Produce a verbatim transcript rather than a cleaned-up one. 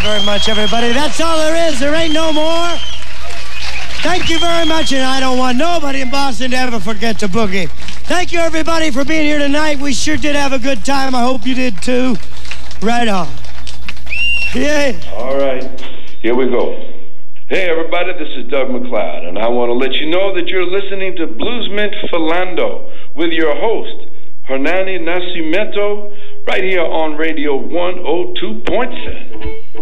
very much, everybody. That's all there is. There ain't no more. Thank you very much, and I don't want nobody in Boston to ever forget to boogie. Thank you, everybody, for being here tonight. We sure did have a good time. I hope you did, too. Right on. Yeah. All right. Here we go. Hey, everybody, this is Doug McLeod, and I want to let you know that you're listening to Bluesmint Philando with your host, Hernani Nascimento, right here on Radio one oh two point seven.